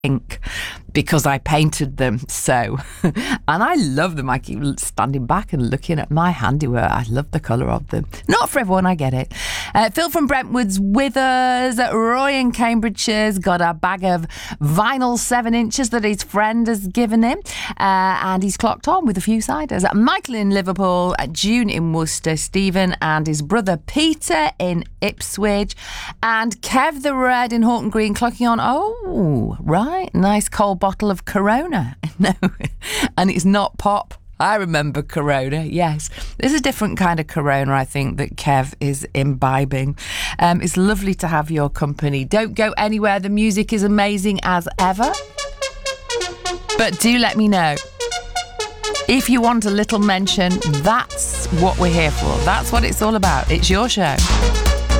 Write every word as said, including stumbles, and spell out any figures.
pink because I painted them so. And I love them. I keep standing back and looking at my handiwork. I love the colour of them. Not for everyone, I get it. Uh, Phil from Brentwood's with us. Roy in Cambridgeshire's got a bag of vinyl seven inches that his friend has given him. Uh, and he's clocked on with a few ciders. Michael in Liverpool, June in Worcester, Stephen and his brother Peter in Ipswich, and Kev the Red in Horton Green clocking on. Oh, right. Nice cold bottle of Corona. No, and it's not pop. I remember Corona, yes. There's a different kind of Corona, I think, that Kev is imbibing. Um, it's lovely to have your company. Don't go anywhere. The music is amazing as ever. But do let me know. If you want a little mention, that's what we're here for. That's what it's all about. It's your show.